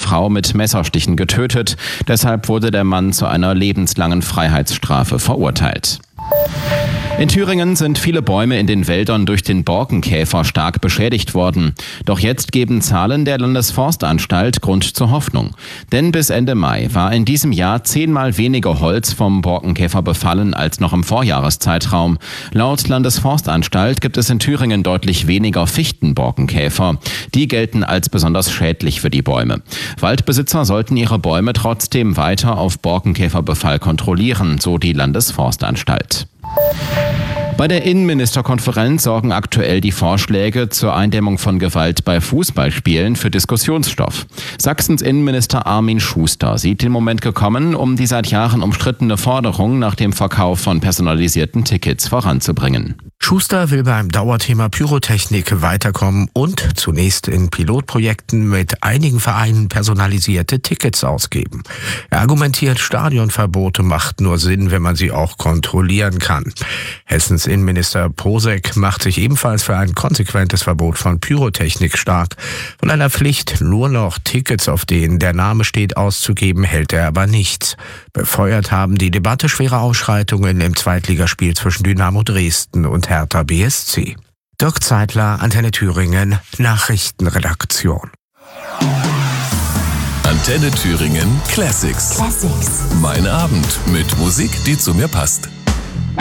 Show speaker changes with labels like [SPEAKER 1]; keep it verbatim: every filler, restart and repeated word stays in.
[SPEAKER 1] Frau mit Messerstichen getötet. Deshalb wurde der Mann zu einer lebenslangen Freiheitsstrafe verurteilt. In Thüringen sind viele Bäume in den Wäldern durch den Borkenkäfer stark beschädigt worden. Doch jetzt geben Zahlen der Landesforstanstalt Grund zur Hoffnung. Denn bis Ende Mai war in diesem Jahr zehnmal weniger Holz vom Borkenkäfer befallen als noch im Vorjahreszeitraum. Laut Landesforstanstalt gibt es in Thüringen deutlich weniger Fichtenborkenkäfer. Die gelten als besonders schädlich für die Bäume. Waldbesitzer sollten ihre Bäume trotzdem weiter auf Borkenkäferbefall kontrollieren, so die Landesforstanstalt. Bei der Innenministerkonferenz sorgen aktuell die Vorschläge zur Eindämmung von Gewalt bei Fußballspielen für Diskussionsstoff. Sachsens Innenminister Armin Schuster sieht den Moment gekommen, um die seit Jahren umstrittene Forderung nach dem Verkauf von personalisierten Tickets voranzubringen.
[SPEAKER 2] Schuster will beim Dauerthema Pyrotechnik weiterkommen und zunächst in Pilotprojekten mit einigen Vereinen personalisierte Tickets ausgeben. Er argumentiert, Stadionverbote macht nur Sinn, wenn man sie auch kontrollieren kann. Hessens Innenminister Posek macht sich ebenfalls für ein konsequentes Verbot von Pyrotechnik stark. Von einer Pflicht, nur noch Tickets, auf denen der Name steht, auszugeben, hält er aber nichts. Befeuert haben die Debatte schwere Ausschreitungen im Zweitligaspiel zwischen Dynamo Dresden und Hertha B S C. Dirk Zeitler, Antenne Thüringen, Nachrichtenredaktion.
[SPEAKER 3] Antenne Thüringen Classics.
[SPEAKER 4] Classics.
[SPEAKER 3] Mein Abend mit Musik, die zu mir passt.